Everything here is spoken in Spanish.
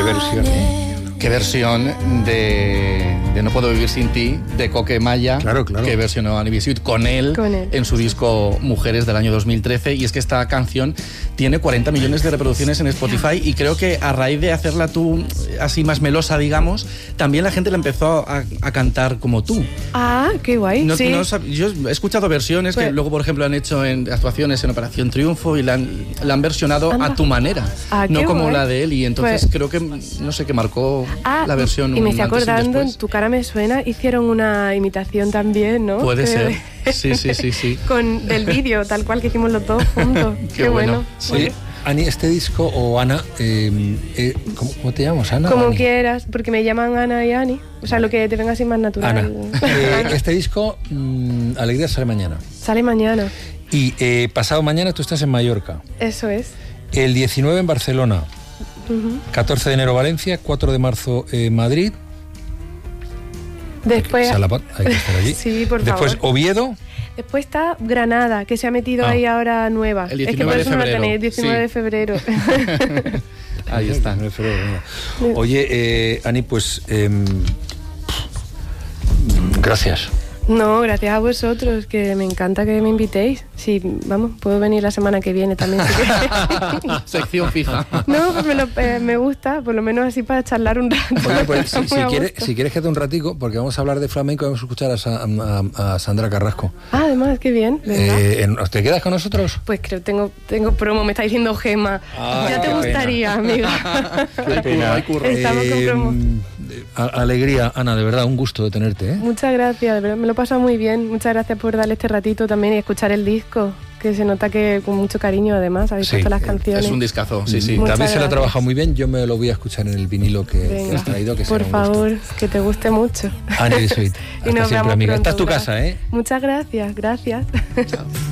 ¿Qué versión? ¿Qué versión de No puedo vivir sin ti, de Coque Maya? Claro. Que versionó Annie B. Sweet con él en su disco Mujeres del año 2013. Y es que esta canción tiene 40 millones de reproducciones en Spotify y creo que a raíz de hacerla tú así más melosa, digamos, también la gente la empezó a cantar como tú. Ah, qué guay. Sí. Yo he escuchado versiones que luego, por ejemplo, han hecho en actuaciones en Operación Triunfo y la han versionado a tu manera, no como guay. La de él. Y entonces creo que, no sé, que marcó la versión. Y me estoy acordando, en Tu cara me suena, hicieron una imitación también, ¿no? Puede ser. Sí. Del vídeo, tal cual que hicimos los dos juntos. Qué bueno. Sí. Ani, este disco, o Ana, ¿cómo te llamas, Ana? Como Ani. quieras, porque me llaman Ana y Ani. O sea, lo que te venga así más natural. Ana. Este disco, Alegría, sale mañana. Sale mañana. Y pasado mañana tú estás en Mallorca. Eso es. El 19 en Barcelona. 14 de enero Valencia, 4 de marzo Madrid. Después hay que estar allí. Sí, por Después favor. Oviedo. Después está Granada, que se ha metido ahí ahora nueva. El 19 es que por eso no la tenéis, 19 sí. de febrero. Ahí está. Oye, Ani, pues gracias. No, gracias a vosotros, que me encanta que me invitéis. Sí, vamos, puedo venir la semana que viene también. Sección fija. No, pues me gusta, por lo menos así para charlar un rato. Oye, pues si quieres quédate un ratico, porque vamos a hablar de flamenco y vamos a escuchar a Sandra Carrasco. Ah, además, qué bien. ¿Te quedas con nosotros? Pues creo tengo promo, me está diciendo Gema. Ay, ya te gustaría, amiga. Qué pena. Estamos con promo. Alegría, Ana, de verdad, un gusto de tenerte. Muchas gracias, de verdad, me lo he pasado muy bien. Muchas gracias por darle este ratito también y escuchar el disco, que se nota que con mucho cariño además habéis puesto las canciones. Es un discazo, sí. También se lo ha trabajado muy bien, yo me lo voy a escuchar en el vinilo que has traído. Que por favor, que te guste mucho. Annie B. Sweet, hasta siempre, amiga. Esta es tu casa, ¿eh? Muchas gracias. Chao.